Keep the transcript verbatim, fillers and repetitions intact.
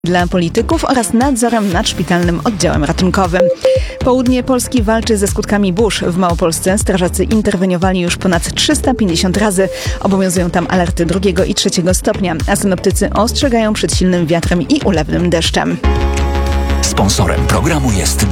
dla polityków oraz nadzorem nad szpitalnym oddziałem ratunkowym. Południe Polski walczy ze skutkami burz. W Małopolsce strażacy interweniowali już ponad trzysta pięćdziesiąt razy. Obowiązują tam alerty drugiego i trzeciego stopnia, a synoptycy ostrzegają przed silnym wiatrem i ulewnym deszczem. Sponsorem programu jest